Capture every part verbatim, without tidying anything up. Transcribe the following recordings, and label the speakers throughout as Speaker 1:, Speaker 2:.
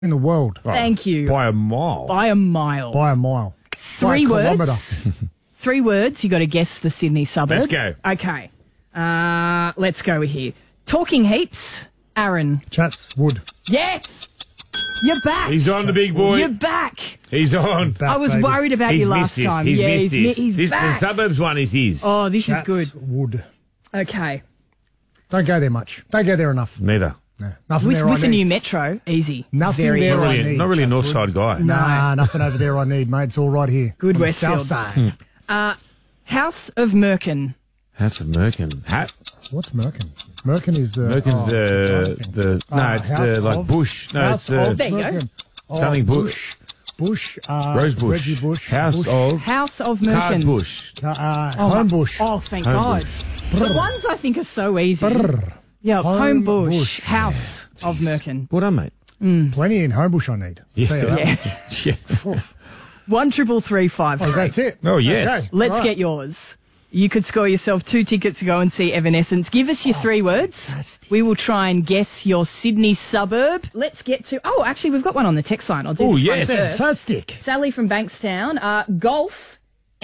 Speaker 1: in the world.
Speaker 2: Oh,
Speaker 3: Thank you.
Speaker 2: By a mile.
Speaker 3: By a mile.
Speaker 1: By a mile.
Speaker 3: Three
Speaker 1: By a kilometre.
Speaker 3: words. Three words. You got to guess the Sydney suburb.
Speaker 2: Let's go.
Speaker 3: Okay. Uh, let's go here. Talking heaps. Aaron.
Speaker 1: Chatswood.
Speaker 3: Yes. You're back.
Speaker 2: He's on the big boy.
Speaker 3: You're back.
Speaker 2: He's on.
Speaker 1: Back,
Speaker 3: I was
Speaker 1: baby.
Speaker 3: worried about
Speaker 2: He's
Speaker 3: you
Speaker 2: missed
Speaker 3: last
Speaker 2: this.
Speaker 3: time.
Speaker 2: He's
Speaker 3: yeah,
Speaker 2: missed
Speaker 3: he's,
Speaker 2: this.
Speaker 3: mi- he's
Speaker 2: This-
Speaker 3: back.
Speaker 2: The suburbs one is his.
Speaker 3: Oh, this is good.
Speaker 1: Chatswood.
Speaker 3: Okay.
Speaker 1: Don't go there much. Don't go there enough.
Speaker 2: Neither.
Speaker 1: No, nothing
Speaker 3: With,
Speaker 1: there
Speaker 3: with
Speaker 1: I
Speaker 3: the
Speaker 1: need.
Speaker 3: new metro, easy.
Speaker 1: Nothing
Speaker 3: Very
Speaker 1: there
Speaker 3: easy.
Speaker 2: Not
Speaker 1: I
Speaker 2: really,
Speaker 1: need,
Speaker 2: not really a north
Speaker 1: Chatswood.
Speaker 2: side guy.
Speaker 1: Nah, nothing over there I need, mate. It's all right here.
Speaker 3: Good
Speaker 1: on the
Speaker 3: Westfield.
Speaker 1: south side.
Speaker 3: Uh, House of Merkin.
Speaker 2: House of Merkin. Ha-
Speaker 1: What's Merkin? Merkin is the...
Speaker 2: Merkin's
Speaker 1: oh,
Speaker 2: the, the, no,
Speaker 1: Ah,
Speaker 2: it's
Speaker 1: House
Speaker 2: the, like,
Speaker 1: of-
Speaker 2: bush. No,
Speaker 1: House
Speaker 2: it's the,
Speaker 1: of
Speaker 3: There you go.
Speaker 1: Merkin. Oh,
Speaker 2: Something bush.
Speaker 1: Bush. Uh,
Speaker 2: Rose bush.
Speaker 1: Reggie Bush.
Speaker 2: House
Speaker 1: Bush.
Speaker 2: of
Speaker 3: House of
Speaker 2: Card
Speaker 3: Merkin.
Speaker 2: bush.
Speaker 1: Uh, uh,
Speaker 3: Oh,
Speaker 1: home bush.
Speaker 3: Oh, thank
Speaker 2: Home
Speaker 3: God.
Speaker 2: bush.
Speaker 3: The ones I think are so easy.
Speaker 1: Brr.
Speaker 3: Yeah, home,
Speaker 1: Home
Speaker 3: bush,
Speaker 1: bush.
Speaker 3: House of Merkin.
Speaker 2: Well done, mate.
Speaker 1: Plenty in home bush I need. I'll tell you that.
Speaker 3: Yeah.
Speaker 2: Yeah.
Speaker 3: One triple three five.
Speaker 1: Oh, that's it.
Speaker 2: Oh, yes.
Speaker 1: Okay.
Speaker 3: Let's
Speaker 1: Right.
Speaker 3: get yours. You could score yourself two tickets to go and see Evanescence. Give us your three words.
Speaker 1: fantastic.
Speaker 3: We will try and guess your Sydney suburb. Let's get to... Oh, actually, we've got one on the text line. I'll do
Speaker 2: Oh,
Speaker 3: this
Speaker 2: yes.
Speaker 3: one first.
Speaker 1: Fantastic.
Speaker 3: Sally from Bankstown. Uh, golf,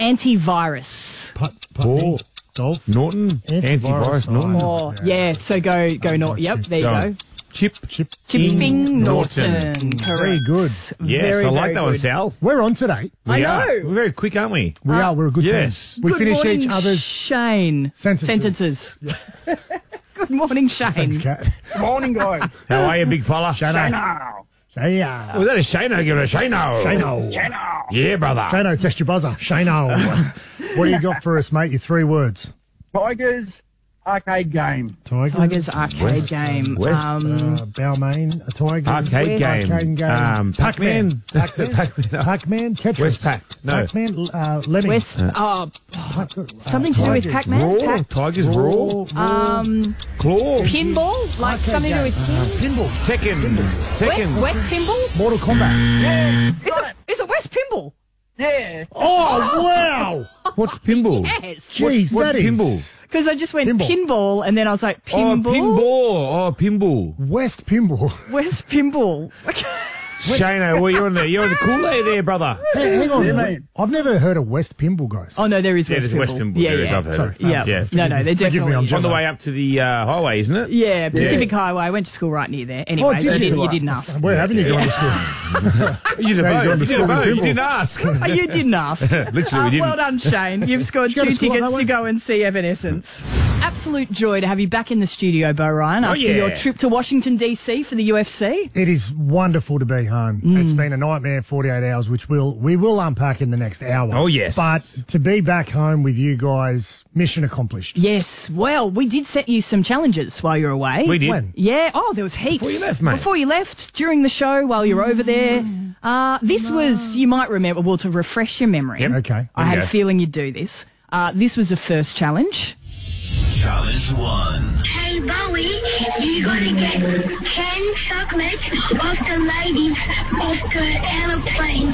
Speaker 3: antivirus.
Speaker 1: Put,
Speaker 2: Paul.
Speaker 1: Golf.
Speaker 2: Norton.
Speaker 1: Antivirus.
Speaker 2: Antivirus. Norton.
Speaker 3: Oh, yeah. So go, go north. Yep, there you
Speaker 2: Go.
Speaker 3: go.
Speaker 2: Chip.
Speaker 1: Chip.
Speaker 3: Chipping
Speaker 2: Norton.
Speaker 3: Norton. Correct.
Speaker 1: Very good.
Speaker 2: Yes,
Speaker 3: Very,
Speaker 2: I like
Speaker 3: very
Speaker 2: that one,
Speaker 3: good.
Speaker 2: Sal.
Speaker 1: We're on today.
Speaker 3: I
Speaker 2: We are.
Speaker 3: know.
Speaker 2: We're very quick, aren't we?
Speaker 1: We are. We're a good
Speaker 2: yes.
Speaker 1: team. We
Speaker 3: Good
Speaker 1: finish
Speaker 3: morning,
Speaker 1: each other's
Speaker 3: Shane.
Speaker 1: sentences.
Speaker 3: Sentences. Good morning, Shane.
Speaker 1: Thanks, Kat.
Speaker 3: Morning, guys.
Speaker 2: How are you, big fella?
Speaker 1: Shano. Shano.
Speaker 2: Was that a Shano? Give it a Shano.
Speaker 1: Shano.
Speaker 2: Yeah, brother.
Speaker 1: Shano, test your buzzer. Shano. What do you got for us, mate? Your three words.
Speaker 4: Tigers arcade game.
Speaker 1: Tigers.
Speaker 3: Tigers arcade
Speaker 2: West-
Speaker 3: game.
Speaker 2: West,
Speaker 3: um,
Speaker 1: Uh, Balmain. A Tiger.
Speaker 2: Arcade game.
Speaker 1: Arcade game.
Speaker 2: Um, Pac-Man.
Speaker 1: Pac-Man.
Speaker 2: Pac-Man.
Speaker 1: Pac-Man. Tetris.
Speaker 2: West Pac. No.
Speaker 1: Pac-Man. Uh, Lemmings.
Speaker 3: West. Oh, something to do with
Speaker 1: Tigers.
Speaker 3: Pac-Man.
Speaker 2: Raw.
Speaker 3: Pac-
Speaker 2: Tigers raw.
Speaker 1: Raw.
Speaker 3: um,
Speaker 2: Claw.
Speaker 3: pinball, like
Speaker 1: Arcade
Speaker 3: something to do
Speaker 1: game.
Speaker 3: with
Speaker 1: Uh, pinball.
Speaker 2: Tekken.
Speaker 3: West,
Speaker 2: Tekken.
Speaker 3: West Pinball.
Speaker 1: Mortal Kombat.
Speaker 3: Is it? Is it West Pinball?
Speaker 4: Yeah.
Speaker 1: Oh, wow.
Speaker 2: What's pinball?
Speaker 3: Yes.
Speaker 1: Jeez,
Speaker 2: What's
Speaker 1: that is.
Speaker 2: pinball?
Speaker 3: Because I just went
Speaker 1: Pinball.
Speaker 3: pinball. and then I was like,
Speaker 2: Oh,
Speaker 3: pinball.
Speaker 2: pinball. Oh, pinball.
Speaker 1: West Pinball.
Speaker 3: West Pinball.
Speaker 2: Shano, well, you're on the you're on the Kool-Aid there, brother.
Speaker 1: Hey, hang on.
Speaker 4: Yeah, mate.
Speaker 1: I've never heard of West Pinball, guys.
Speaker 3: Oh no, there is
Speaker 2: Yeah,
Speaker 3: West
Speaker 2: there's
Speaker 3: Pinball.
Speaker 2: West Pinball.
Speaker 3: Yeah,
Speaker 2: There is,
Speaker 3: yeah.
Speaker 2: I've heard
Speaker 1: Sorry.
Speaker 2: it.
Speaker 3: Yeah.
Speaker 2: Yeah.
Speaker 3: No, no, there
Speaker 1: Forgive me,
Speaker 3: definitely
Speaker 1: I'm
Speaker 3: is.
Speaker 2: On the way up to the uh, highway, isn't it?
Speaker 3: Yeah, Pacific Highway. I went to school right near there. Anyway,
Speaker 1: Oh, did
Speaker 3: you,
Speaker 1: you?
Speaker 3: didn't, you didn't ask.
Speaker 1: Where haven't you gone to school?
Speaker 2: You did
Speaker 1: Now
Speaker 2: both.
Speaker 1: you're
Speaker 2: You
Speaker 1: on the
Speaker 2: did
Speaker 1: school
Speaker 2: both. You
Speaker 1: pinball.
Speaker 2: didn't ask.
Speaker 3: Oh, you didn't ask.
Speaker 2: Literally,
Speaker 3: Uh,
Speaker 2: we didn't.
Speaker 3: well done, Shane. You've scored
Speaker 1: Did you go
Speaker 3: two
Speaker 1: to school
Speaker 3: tickets
Speaker 1: that way?
Speaker 3: to go and see Evanescence. Absolute joy to have you back in the studio, Bo Ryan, after
Speaker 2: yeah.
Speaker 3: your trip to Washington, D C for the U F C.
Speaker 1: It is wonderful to be home.
Speaker 3: Mm.
Speaker 1: It's been a nightmare forty-eight hours, which we'll, we will unpack in the next hour.
Speaker 2: Oh, yes.
Speaker 1: But to be back home with you guys, mission accomplished.
Speaker 3: Yes, well, we did set you some challenges while you were away.
Speaker 2: We did.
Speaker 1: When?
Speaker 3: Yeah, oh, there was heaps.
Speaker 2: Before you left, mate.
Speaker 3: Before you left, during the show, while you were over there. Uh, this was, you might remember, well, to refresh your memory.
Speaker 2: Yep.
Speaker 1: Okay.
Speaker 3: I had
Speaker 2: Okay.
Speaker 3: a feling you'd do this. Uh, this was the first challenge.
Speaker 5: Challenge one.
Speaker 6: Hey Bowie, you gotta get ten chocolates off the ladies off the aeroplane.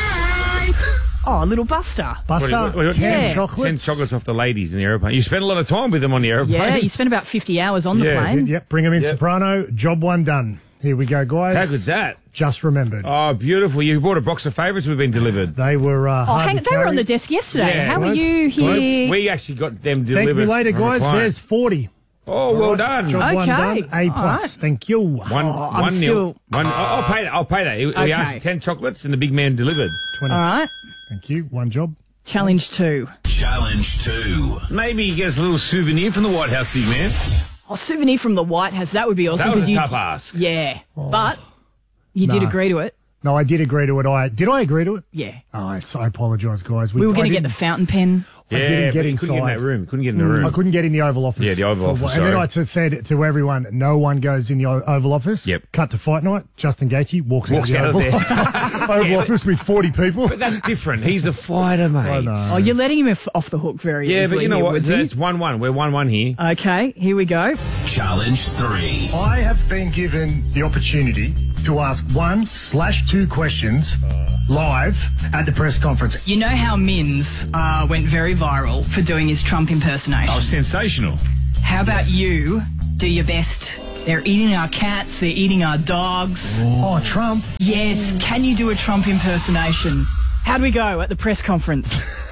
Speaker 6: Bye.
Speaker 3: Oh, a little Buster.
Speaker 1: Buster,
Speaker 2: What do you- what do you-
Speaker 1: ten
Speaker 3: Yeah.
Speaker 1: chocolates.
Speaker 2: Ten chocolates off the ladies in the aeroplane. You spent a lot of time with them on the aeroplane.
Speaker 3: Yeah, you spent about fifty hours on the
Speaker 2: Yeah,
Speaker 3: plane.
Speaker 1: Yep, bring them in
Speaker 2: Yep.
Speaker 1: soprano. Job one done. Here we go, guys.
Speaker 2: How good's that?
Speaker 1: Just remembered.
Speaker 2: Oh, beautiful. You bought a box of favourites we've been delivered.
Speaker 1: They were uh,
Speaker 3: Oh,
Speaker 1: hard
Speaker 3: hang,
Speaker 1: to
Speaker 3: they were
Speaker 1: carry.
Speaker 3: on the desk yesterday.
Speaker 2: Yeah,
Speaker 3: How are
Speaker 1: guys.
Speaker 3: you
Speaker 2: We,
Speaker 3: here?
Speaker 2: we actually got them
Speaker 1: Thank
Speaker 2: delivered.
Speaker 1: me later,
Speaker 2: on a
Speaker 1: guys.
Speaker 2: client.
Speaker 1: There's forty.
Speaker 2: Oh, well
Speaker 1: Right,
Speaker 2: done.
Speaker 1: Job one
Speaker 3: Okay.
Speaker 1: done. A
Speaker 3: All
Speaker 1: plus.
Speaker 3: right.
Speaker 1: Thank you.
Speaker 2: One,
Speaker 3: Oh, I'm
Speaker 2: one
Speaker 3: still-
Speaker 2: nil. One, I'll, I'll pay that. I'll pay that. We
Speaker 3: Okay.
Speaker 2: asked for ten chocolates and the big man delivered.
Speaker 1: twenty.
Speaker 3: All right.
Speaker 1: Thank you. One job.
Speaker 3: Challenge two.
Speaker 5: Challenge two.
Speaker 2: Maybe he gets a little souvenir from the White House, big man.
Speaker 3: Oh, souvenir from the White House. That would be awesome.
Speaker 2: That was
Speaker 3: 'cause
Speaker 2: a
Speaker 3: you,
Speaker 2: tough ask.
Speaker 3: Yeah, but you did
Speaker 1: Nah.
Speaker 3: agree to it.
Speaker 1: No, I did agree to it. I did. I agree to it.
Speaker 3: Yeah.
Speaker 1: Oh, I, I apologise, guys.
Speaker 3: We were
Speaker 1: I
Speaker 3: going to get
Speaker 1: didn't-
Speaker 3: the fountain pen.
Speaker 1: I
Speaker 2: Yeah,
Speaker 1: didn't get
Speaker 2: but he couldn't get in
Speaker 1: inside.
Speaker 2: that room. Couldn't get in the room.
Speaker 1: I couldn't get in the Oval Office.
Speaker 2: Yeah, the Oval
Speaker 1: For-
Speaker 2: Office,
Speaker 1: And then
Speaker 2: sorry.
Speaker 1: I just said to everyone, no one goes in the O- Oval Office.
Speaker 2: Yep.
Speaker 1: Cut to fight night. Justin Gaethje walks,
Speaker 2: Walks
Speaker 1: out
Speaker 2: out
Speaker 1: of
Speaker 2: of
Speaker 1: the
Speaker 2: there.
Speaker 1: Oval, Oval Office with forty people.
Speaker 2: But that's different. He's a fighter, mate.
Speaker 1: I know.
Speaker 3: Oh, you're letting him off off the hook very
Speaker 2: Yeah,
Speaker 3: easily.
Speaker 2: but you know
Speaker 3: here,
Speaker 2: what?
Speaker 3: Woodsy.
Speaker 2: It's one one. We're one one here.
Speaker 3: Okay, here we go.
Speaker 5: Challenge three.
Speaker 1: I have been given the opportunity to ask one slash two questions live at the press conference.
Speaker 3: You know how Mins uh, went very viral for doing his Trump impersonation.
Speaker 2: Oh, sensational.
Speaker 3: How about you do your best They're eating our cats. They're eating our dogs.
Speaker 1: Oh, Trump.
Speaker 3: Yes. Can you do a Trump impersonation? How'd we go at the press conference?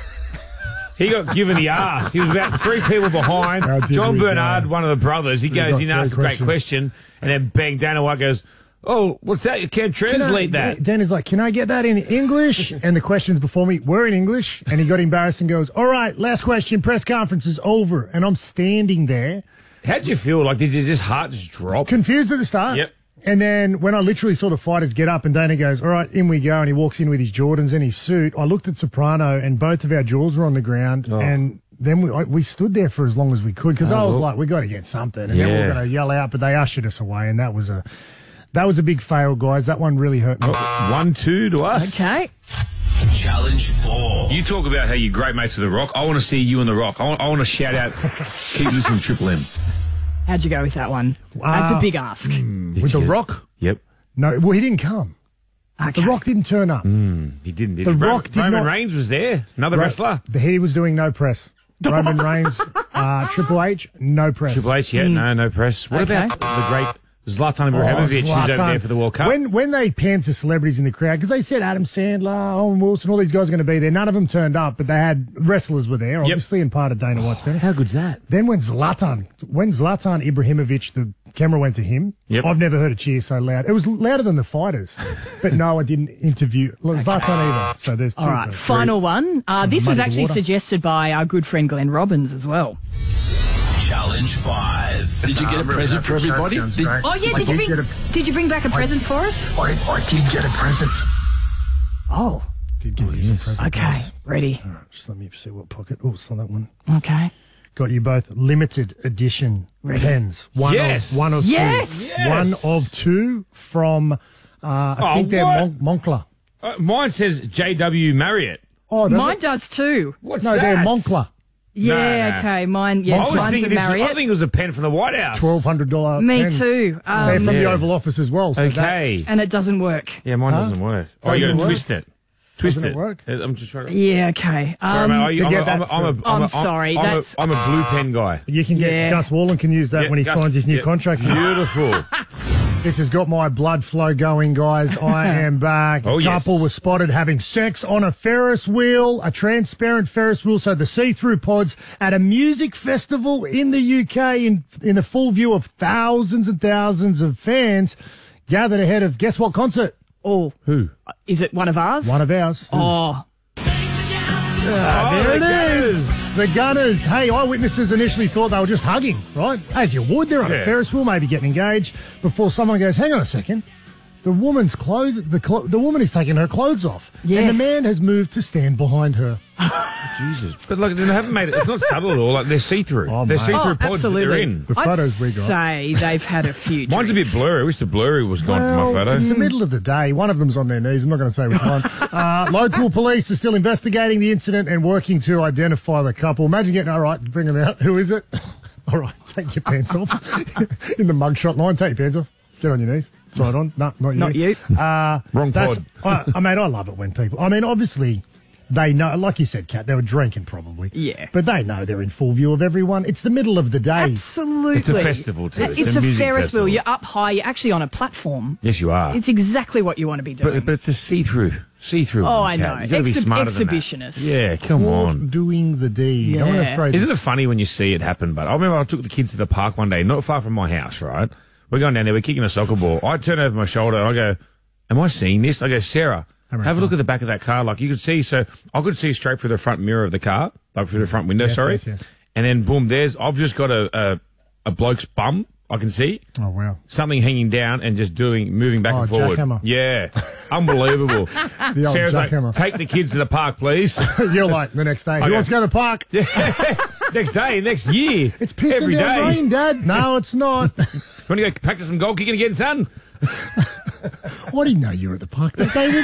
Speaker 2: He got given the ass. He was about three people behind.
Speaker 1: How did
Speaker 2: John
Speaker 1: we
Speaker 2: Bernard,
Speaker 1: go?
Speaker 2: one of the brothers, he goes
Speaker 1: got
Speaker 2: in and asks a
Speaker 1: great
Speaker 2: great question, and then bang, Dana White goes, oh, what's that? You can't translate
Speaker 1: Can I-
Speaker 2: that.
Speaker 1: Dan is like, can I get that in English? And the questions before me were in English. And he got embarrassed and goes, all right, last question. Press conference is over. And I'm standing there,
Speaker 2: How'd you feel? Like, did your just heart just drop?
Speaker 1: confused at the start.
Speaker 2: Yep.
Speaker 1: And then when I literally saw the fighters get up and Dana goes, all right, in we go. And he walks in with his Jordans and his suit. I looked at Soprano and both of our jaws were on the ground.
Speaker 2: Oh.
Speaker 1: And then we, like, we stood there for as long as we could because I was
Speaker 2: well.
Speaker 1: like, we got to get something. And then we
Speaker 2: Yeah.
Speaker 1: were going to yell out, but they ushered us away. And that was a, that was a big fail, guys. That one really hurt me.
Speaker 2: Oh, one, two to us.
Speaker 3: Okay.
Speaker 5: Challenge four.
Speaker 2: You talk about how you're great mates with The Rock. I want to see you and The Rock. I want, I want to shout out, keep listening, Triple M.
Speaker 3: How'd you go with that one? That's a
Speaker 1: Uh,
Speaker 3: big ask.
Speaker 1: With The Rock?
Speaker 2: Yep.
Speaker 1: No, well, he didn't come.
Speaker 3: Okay.
Speaker 1: The Rock didn't turn up.
Speaker 2: He didn't, did
Speaker 1: The
Speaker 2: he? Roman,
Speaker 1: Rock did
Speaker 2: Roman
Speaker 1: not-
Speaker 2: Reigns was there. Another
Speaker 1: Right.
Speaker 2: wrestler.
Speaker 1: The He was doing no press. Roman Reigns, uh, Triple H, no press.
Speaker 2: Triple H, yeah, no, no press. What
Speaker 3: Okay.
Speaker 2: about the great Zlatan
Speaker 1: Oh,
Speaker 2: Ibrahimovic, who's over
Speaker 1: Zlatan.
Speaker 2: there for the World Cup?
Speaker 1: When when they panned to celebrities in the crowd, because they said Adam Sandler, Owen Wilson, all these guys are going to be there. None of them turned up, but they had wrestlers were there, obviously, and part of Dana White's finish.
Speaker 2: How good's that?
Speaker 1: Then when Zlatan, when Zlatan Ibrahimovic, the camera went to him.
Speaker 2: Yep.
Speaker 1: I've never heard a cheer so loud. It was louder than the fighters. But no, I didn't interview Zlatan either. So there's two.
Speaker 3: All right.
Speaker 1: to-
Speaker 3: Final one. Uh, this was
Speaker 1: muddy the
Speaker 3: actually
Speaker 1: water.
Speaker 3: suggested by our good friend Glenn Robbins as well.
Speaker 5: Challenge five.
Speaker 7: Did you get a present for everybody? Did-
Speaker 3: Oh, yeah. Did you bring, did you bring back a present for us?
Speaker 1: I, I did get a present.
Speaker 3: Oh,
Speaker 1: Did get you some presents.
Speaker 3: okay. Ready.
Speaker 1: All right, just let me see what pocket. Oh, it's not that one.
Speaker 3: Okay.
Speaker 1: Got you both limited edition
Speaker 3: Ready.
Speaker 1: pens. One
Speaker 2: Yes.
Speaker 1: of one of
Speaker 3: Yes.
Speaker 1: two.
Speaker 2: Yes.
Speaker 1: One of two from uh, I
Speaker 2: Oh,
Speaker 1: think they're
Speaker 2: what?
Speaker 1: Mon- Moncler.
Speaker 2: Uh, mine says J W Marriott.
Speaker 1: Oh, does
Speaker 3: Mine
Speaker 1: it?
Speaker 3: does too.
Speaker 2: What's
Speaker 1: No,
Speaker 2: that?
Speaker 1: they're Moncler.
Speaker 3: Yeah,
Speaker 2: no.
Speaker 3: okay. Mine, yes,
Speaker 2: I was,
Speaker 3: mine's a
Speaker 2: thinking this, I
Speaker 3: Marriott.
Speaker 2: think it was a pen from the White House.
Speaker 1: Twelve hundred dollar.
Speaker 3: Me
Speaker 1: pens.
Speaker 3: too. Um,
Speaker 1: They're from the
Speaker 2: Yeah.
Speaker 1: Oval Office as well. So
Speaker 2: Okay.
Speaker 3: and it doesn't work.
Speaker 2: Yeah, mine doesn't work. Oh, you got
Speaker 1: Doesn't
Speaker 2: to
Speaker 1: work?
Speaker 2: twist it. Twist
Speaker 1: Doesn't
Speaker 2: it.
Speaker 1: it work?
Speaker 2: Uh, I'm just trying to.
Speaker 3: Yeah, okay.
Speaker 2: Sorry,
Speaker 3: Um,
Speaker 2: mate. I- I'm,
Speaker 1: to
Speaker 2: a,
Speaker 1: get
Speaker 2: I'm, a,
Speaker 1: that
Speaker 2: I'm, a,
Speaker 1: for-
Speaker 2: I'm,
Speaker 3: I'm
Speaker 2: a,
Speaker 3: sorry,
Speaker 2: I'm,
Speaker 3: that's-
Speaker 2: a, I'm a blue pen guy.
Speaker 1: You can get
Speaker 3: Yeah.
Speaker 1: Gus Wallen can use that
Speaker 2: Yeah,
Speaker 1: when he
Speaker 2: Gus-
Speaker 1: signs his new
Speaker 2: yeah.
Speaker 1: contract.
Speaker 2: Beautiful.
Speaker 1: This has got my blood flow going, guys. I am back.
Speaker 2: Oh,
Speaker 1: a couple
Speaker 2: yes.
Speaker 1: was spotted having sex on a Ferris wheel, a transparent Ferris wheel, so the see-through pods at a music festival in the U K in, in the full view of thousands and thousands of fans gathered ahead of, guess what concert?
Speaker 3: oh,
Speaker 2: Who?
Speaker 3: is it one of ours?
Speaker 1: One of ours.
Speaker 3: Oh,
Speaker 1: Ah,
Speaker 2: Oh,
Speaker 1: there
Speaker 2: the
Speaker 1: it is. The Gunners. Hey, eyewitnesses initially thought they were just hugging, right? As you would. They're on
Speaker 2: Yeah.
Speaker 1: a Ferris wheel, maybe getting engaged, before someone goes, hang on a second. The woman's clothes, the, clo- the woman is taking her clothes off. And
Speaker 3: Yes.
Speaker 1: the man has moved to stand behind her.
Speaker 2: Jesus. But like, they haven't made it. It's not subtle at all. Like, they're see-through.
Speaker 1: Oh,
Speaker 2: they're
Speaker 1: mate.
Speaker 2: see-through
Speaker 3: oh
Speaker 2: pods that
Speaker 3: absolutely.
Speaker 2: they're in.
Speaker 1: The photos
Speaker 3: I'd
Speaker 1: we got.
Speaker 3: say they've had a few.
Speaker 2: Mine's a bit
Speaker 3: drinks.
Speaker 2: blurry. I wish the blurry was gone from my photo.
Speaker 1: It's the middle of the day. One of them's on their knees. I'm not going to say which one. Uh, local police are still investigating the incident and working to identify the couple. Imagine getting, all right, bring them out. Who is it? All right, take your pants off. In the mugshot line, take your pants off. Get on your knees. Try it on. No, not you.
Speaker 3: Not you.
Speaker 1: Uh,
Speaker 2: Wrong
Speaker 1: that's,
Speaker 2: pod.
Speaker 1: I, I mean, I love it when people, I mean, obviously, they know, like you said, Kat, they were drinking probably.
Speaker 3: Yeah.
Speaker 1: But they know they're in full view of everyone. It's the middle of the day.
Speaker 3: Absolutely.
Speaker 2: It's a festival too.
Speaker 3: It's,
Speaker 2: It's
Speaker 3: it's
Speaker 2: a
Speaker 3: a,
Speaker 2: music
Speaker 3: Ferris
Speaker 2: festival.
Speaker 3: wheel. You're up high. You're actually on a platform.
Speaker 2: Yes, you are.
Speaker 3: It's exactly what you want to be doing.
Speaker 2: But, but it's a see-through. See-through.
Speaker 3: Oh,
Speaker 2: one,
Speaker 3: I
Speaker 2: Kat.
Speaker 3: know.
Speaker 2: You've got to be
Speaker 3: Exhib-
Speaker 2: smarter than that.
Speaker 3: exhibitionists.
Speaker 2: Yeah, come
Speaker 1: Caught
Speaker 2: on.
Speaker 1: doing the deed. I'm
Speaker 3: Yeah.
Speaker 1: afraid.
Speaker 2: Isn't it funny when you see it happen? But I remember I took the kids to the park one day, not far from my house, right? We're going down there, we're kicking a soccer ball. I turn over my shoulder and I go, am I seeing this? I go, Sarah, have a look at the back of that car. Like you could see, so I could see straight through the front mirror of the car, like through the front window,
Speaker 1: Yes,
Speaker 2: sorry.
Speaker 1: yes, yes.
Speaker 2: And then boom, there's, I've just got a, a, a bloke's bum, I can see.
Speaker 1: Oh, wow.
Speaker 2: Something hanging down and just doing, moving back
Speaker 1: Oh,
Speaker 2: and forward.
Speaker 1: jackhammer.
Speaker 2: Yeah. Unbelievable.
Speaker 1: The old
Speaker 2: Sarah's like,
Speaker 1: jackhammer.
Speaker 2: take the kids to the park, please.
Speaker 1: You're like the next day. Who
Speaker 2: Okay.
Speaker 1: wants to go to the park?
Speaker 2: Next day, next year.
Speaker 1: It's pissing
Speaker 2: every
Speaker 1: down
Speaker 2: day.
Speaker 1: rain, Dad. No, it's not.
Speaker 2: Want to go practice some goal kicking again, son?
Speaker 1: I didn't know you were at the park that day with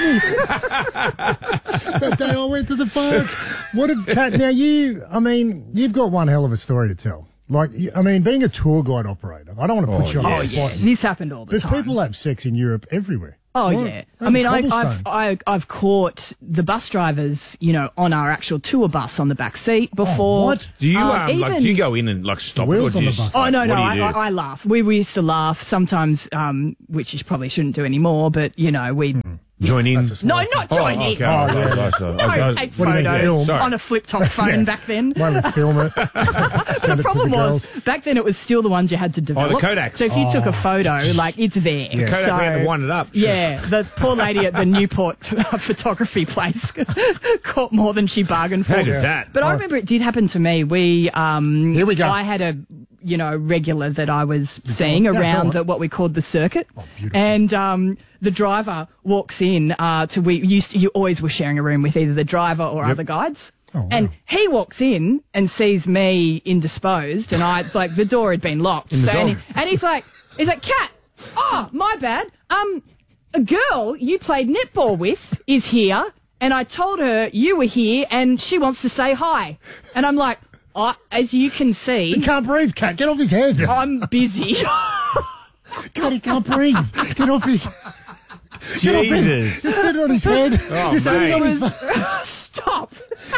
Speaker 1: me. That day I went to the park. What did Kat? Now you, I mean, you've got one hell of a story to tell. Like, I mean, being a tour guide operator, I don't want to put
Speaker 2: Oh,
Speaker 1: you on
Speaker 2: yeah.
Speaker 1: the spot.
Speaker 3: This happened all the
Speaker 1: But
Speaker 3: time.
Speaker 1: people have sex in Europe everywhere.
Speaker 3: Oh,
Speaker 1: What?
Speaker 3: yeah.
Speaker 1: Oh,
Speaker 3: I mean, I,
Speaker 1: cobblestone.
Speaker 3: I've I, I've caught the bus drivers, you know, on our actual tour bus on the back seat before.
Speaker 1: what?
Speaker 2: Do you
Speaker 3: Um,
Speaker 2: um, like?
Speaker 3: even-
Speaker 2: Do you go in and like stop it, or
Speaker 1: Wheels
Speaker 2: do
Speaker 1: on
Speaker 2: you
Speaker 1: the
Speaker 2: just,
Speaker 1: bus.
Speaker 3: Oh, no, no,
Speaker 2: what
Speaker 3: I,
Speaker 2: do you do?
Speaker 3: I, I laugh. We, we used to laugh sometimes, um, which you probably shouldn't do anymore, but, you know, we...
Speaker 2: join in.
Speaker 1: That's a small
Speaker 3: No,
Speaker 1: thing.
Speaker 3: not
Speaker 2: Oh,
Speaker 3: join
Speaker 2: okay.
Speaker 3: in.
Speaker 1: Oh, yeah, yeah.
Speaker 2: So-
Speaker 3: No,
Speaker 2: okay.
Speaker 3: take
Speaker 1: What do you mean,
Speaker 3: photos
Speaker 1: film?
Speaker 2: Sorry.
Speaker 3: on a flip-top phone
Speaker 1: Yeah.
Speaker 3: back then.
Speaker 1: Why don't we film it? Send
Speaker 3: The
Speaker 1: it to
Speaker 3: problem
Speaker 1: the
Speaker 3: was,
Speaker 1: girls.
Speaker 3: back then it was still the ones you had to develop.
Speaker 2: Kodaks.
Speaker 3: So if you took a photo, like, it's there.
Speaker 1: Yeah.
Speaker 2: Kodak,
Speaker 3: So,
Speaker 2: we had to wind it up.
Speaker 3: Yeah, the poor lady at the Newport photography place caught more than she bargained for.
Speaker 2: How good's that?
Speaker 3: But I remember it did happen to me. We, um,
Speaker 1: Here we go.
Speaker 3: I had a, you know, regular that I was seeing
Speaker 1: Yeah, go on.
Speaker 3: around the, what we called the circuit.
Speaker 1: Oh, beautiful.
Speaker 3: And um, the driver walks in uh, to, we used to, you always were sharing a room with either the driver or other guides.
Speaker 1: Oh, wow.
Speaker 3: And he walks in and sees me indisposed, and I, like, the door had been locked. So, and, he, and he's like, he's like, Kat, oh, my bad. Um, a girl you played netball with is here, and I told her you were here, and she wants to say hi. And I'm like, oh, as you can
Speaker 1: He
Speaker 3: see,
Speaker 1: can't breathe, Cat. Get off his head.
Speaker 3: I'm busy.
Speaker 1: God, he can't breathe. Get off his... Get off his...
Speaker 2: Jesus.
Speaker 1: Just sit it on his head.
Speaker 2: Oh,
Speaker 1: Just sit it
Speaker 2: mate.
Speaker 1: on
Speaker 3: It
Speaker 1: his...
Speaker 3: was, stop.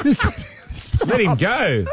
Speaker 2: Let him go.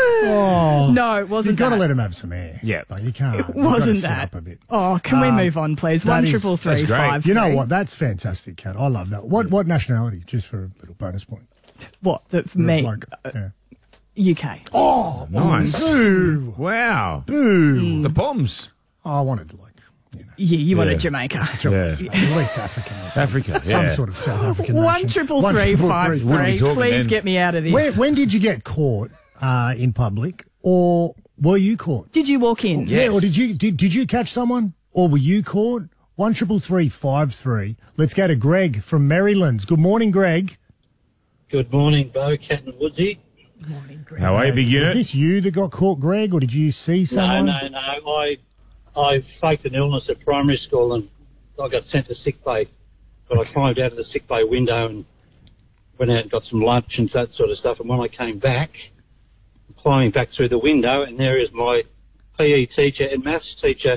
Speaker 3: No, it wasn't
Speaker 1: You've got to
Speaker 3: that.
Speaker 1: let him have some air.
Speaker 2: Yeah.
Speaker 1: Like, you can't. You've got to
Speaker 3: Wasn't
Speaker 1: sit
Speaker 3: that?
Speaker 1: up a bit.
Speaker 3: Oh, can we
Speaker 1: Um,
Speaker 3: move on, please?
Speaker 1: that
Speaker 3: One
Speaker 1: is-
Speaker 3: triple three
Speaker 2: that's great.
Speaker 3: five.
Speaker 1: You know
Speaker 3: three.
Speaker 1: what? That's fantastic, Cat. I love that. What what nationality? Just for a little bonus point.
Speaker 3: What? The, for me,
Speaker 1: Like, yeah.
Speaker 3: U K.
Speaker 1: Oh,
Speaker 2: Nice.
Speaker 1: boo.
Speaker 2: Wow.
Speaker 1: Boo.
Speaker 2: The bombs.
Speaker 1: Oh, I wanted to, like, you know,
Speaker 3: Yeah, you wanted
Speaker 2: Yeah.
Speaker 3: Jamaica.
Speaker 2: Yeah.
Speaker 1: at least African. or something.
Speaker 2: Africa.
Speaker 1: Some
Speaker 2: Yeah.
Speaker 1: sort of South African
Speaker 3: One
Speaker 1: nation.
Speaker 3: triple
Speaker 1: One
Speaker 3: three
Speaker 1: triple
Speaker 3: five
Speaker 1: three.
Speaker 2: Wouldn't be
Speaker 3: three.
Speaker 2: talking
Speaker 3: Please
Speaker 2: then.
Speaker 3: get me out of this.
Speaker 1: When, when did you get caught uh, in public, or were you caught?
Speaker 3: Did you walk in?
Speaker 2: Yeah.
Speaker 1: Yeah, or did you did, did you catch someone, or were you caught? One triple three five three. Let's go to Greg from Marylands. Good morning, Greg.
Speaker 8: Good morning, Bo, Cat and Woodsy.
Speaker 2: How are you, big
Speaker 1: Was
Speaker 2: unit?
Speaker 1: this you that got caught, Greg, or did you see
Speaker 8: No,
Speaker 1: someone?
Speaker 8: no, no. I I faked an illness at primary school and I got sent to sick bay. But I climbed out of the sick bay window and went out and got some lunch and that sort of stuff. And when I came back, climbing back through the window, and there is my P E teacher and maths teacher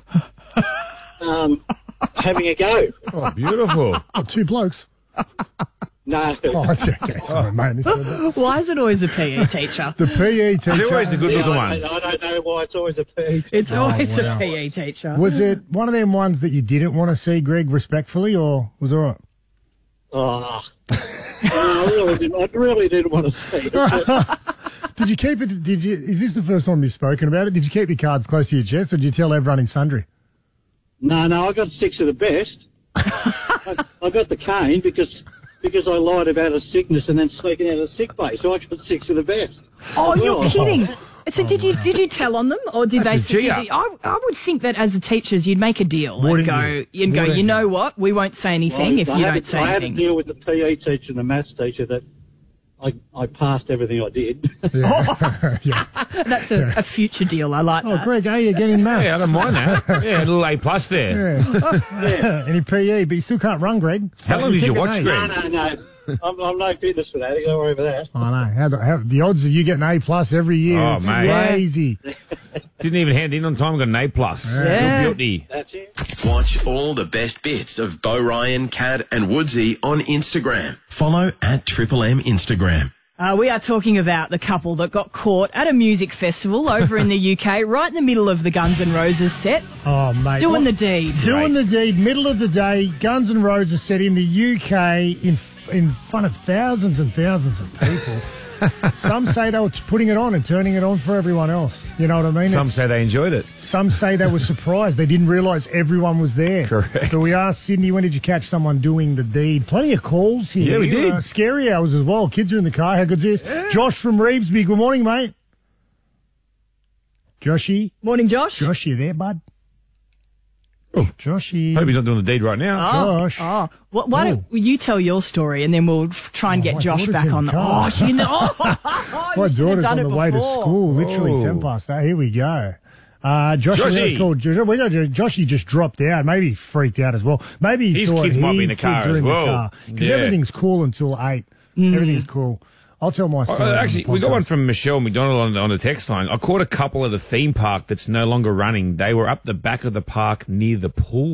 Speaker 8: um, having a go.
Speaker 2: Oh, beautiful.
Speaker 1: Oh, two blokes.
Speaker 8: No.
Speaker 1: Oh, it's okay. Sorry, mate.
Speaker 3: Why is it always a P E teacher?
Speaker 1: The P E teacher.
Speaker 2: They're always the good
Speaker 8: Yeah,
Speaker 2: looking
Speaker 8: I,
Speaker 2: ones.
Speaker 8: I don't know why it's always a P E teacher.
Speaker 3: It's always
Speaker 1: wow.
Speaker 3: a P E teacher.
Speaker 1: Was it one of them ones that you didn't want to see, Greg, respectfully, or was it all right?
Speaker 8: Oh. I really didn't. I really didn't want to see it.
Speaker 1: Did you keep it? Did you? Is this the first time you've spoken about it? Did you keep your cards close to your chest, or did you tell everyone in sundry?
Speaker 8: No, no, I got six of the best. I, I got the cane because because I lied about a sickness and then sneaking out of the sick bay. So I got six of the best.
Speaker 3: Oh, you're
Speaker 8: Oh.
Speaker 3: kidding. So did you did you tell on them, or did they?
Speaker 2: That's a
Speaker 3: Did
Speaker 2: G-up.
Speaker 3: they I, I would think that as a teachers, you'd make a deal
Speaker 1: Wouldn't
Speaker 3: and go
Speaker 1: you?
Speaker 3: and go.
Speaker 1: Wouldn't
Speaker 3: You know
Speaker 1: you?
Speaker 3: what? We won't say anything if
Speaker 8: I
Speaker 3: you
Speaker 8: had
Speaker 3: don't
Speaker 8: to-
Speaker 3: say
Speaker 8: I had to
Speaker 3: anything.
Speaker 8: deal with the P E teacher and the maths teacher that I, I passed everything I did.
Speaker 1: Yeah.
Speaker 3: That's a, a future deal. I like
Speaker 1: Oh,
Speaker 3: that.
Speaker 1: Greg, how you getting maths?
Speaker 2: Yeah, I don't mind that. Yeah, a little A plus there.
Speaker 1: Yeah. Any P E, but you still can't run, Greg.
Speaker 2: How long did you
Speaker 1: keep it,
Speaker 2: watch,
Speaker 1: mate.
Speaker 2: Greg?
Speaker 8: no, no, no. I'm, I'm no fitness for that. Don't worry about that.
Speaker 1: I know. How the, how, the odds of you getting A plus every year
Speaker 2: Oh,
Speaker 1: is
Speaker 2: mate.
Speaker 1: crazy.
Speaker 2: Didn't even hand in on time, got an A plus.
Speaker 3: Yeah.
Speaker 2: You're guilty.
Speaker 8: That's it.
Speaker 5: Watch all the best bits of Bo Ryan, Cat and Woodsy on Instagram. Follow at Triple M Instagram.
Speaker 3: Uh, we are talking about the couple that got caught at a music festival over in the U K, right in the middle of the Guns N' Roses set,
Speaker 1: Oh, mate.
Speaker 3: doing
Speaker 1: What-
Speaker 3: the deed.
Speaker 1: Doing the deed, middle of the day, Guns N' Roses set in the U K in in front of thousands and thousands of people. Some say they were putting it on and turning it on for everyone else. You know what I mean?
Speaker 2: Some
Speaker 1: It's-
Speaker 2: say they enjoyed it.
Speaker 1: Some say they were surprised. They didn't realise everyone was there.
Speaker 2: Correct.
Speaker 1: But we asked Sydney, when did you catch someone doing the deed? Plenty of calls here.
Speaker 2: Yeah, we did.
Speaker 1: Uh, scary hours as well. Kids are in the car. How good's this? Josh from Reevesby. Good morning, mate. Joshy.
Speaker 3: Morning, Josh.
Speaker 1: Josh, you there, bud? Oh, Joshy.
Speaker 2: Hope he's not doing the deed right now.
Speaker 1: Josh.
Speaker 3: Oh, well, why don't you tell your story and then we'll f- try and
Speaker 1: Oh,
Speaker 3: get
Speaker 1: my
Speaker 3: Josh
Speaker 1: daughter's
Speaker 3: back
Speaker 1: in
Speaker 3: on
Speaker 1: the
Speaker 3: the.
Speaker 1: car.
Speaker 3: Oh, she in the. Oh,
Speaker 1: My
Speaker 3: you should have
Speaker 1: daughter's
Speaker 3: done
Speaker 1: on
Speaker 3: it
Speaker 1: the way to
Speaker 3: before.
Speaker 1: school. Literally
Speaker 2: Oh.
Speaker 1: ten past that. Here we go. Uh, Josh, we
Speaker 2: Joshy.
Speaker 1: got called. Josh, we got Joshy just dropped out. Maybe he freaked out as well. Maybe he
Speaker 2: His
Speaker 1: thought
Speaker 2: kids
Speaker 1: his
Speaker 2: might be in the
Speaker 1: kids
Speaker 2: car
Speaker 1: are
Speaker 2: as
Speaker 1: in
Speaker 2: well.
Speaker 1: the car because
Speaker 2: Yeah.
Speaker 1: everything's cool until eight. Everything's cool. I'll tell my story.
Speaker 2: Uh,
Speaker 1: on the
Speaker 2: actually, we got
Speaker 1: podcast.
Speaker 2: one from Michelle McDonald on, on the text line. I caught a couple at a theme park that's no longer running. They were up the back of the park near the pool.